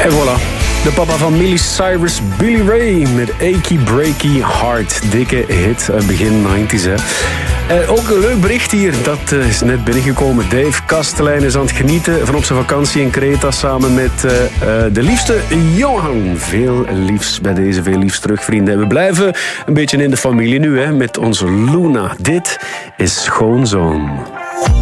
En voilà. De papa van Miley Cyrus, Billy Ray, met Achy Breaky Heart. Dikke hit, begin 90's, hè. Ook een leuk bericht hier, dat is net binnengekomen. Dave Kastelein is aan het genieten van op zijn vakantie in Kreta samen met de liefste Johan. Veel liefs bij deze, veel liefs terug, vrienden. En we blijven een beetje in de familie nu, hè, met onze Luna. Dit is Schoonzoon.